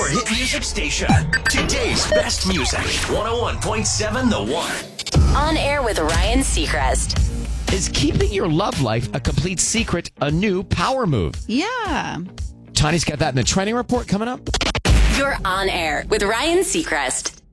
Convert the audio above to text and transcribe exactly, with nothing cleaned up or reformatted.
Your hit music station. Today's best music. one oh one point seven The One. On air with Ryan Seacrest. Is keeping your love life a complete secret a new power move? Yeah. Tony's got that in the trending report coming up. You're on air with Ryan Seacrest.